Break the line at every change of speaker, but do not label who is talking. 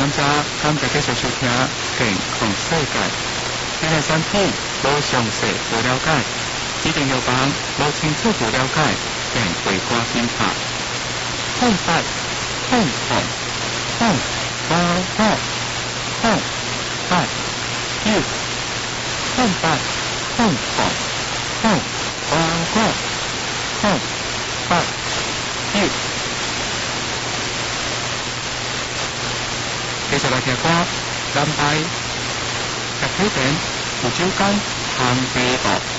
感谢继续收听健康世界。你的身体无详细不了解，指定药房无清楚不了解，便会挂心法。控制、控制、控、包控、控、制、要、控制、控制、控、包控、控、制、要。繼續嚟聽歌，南大特許店胡椒間行地道。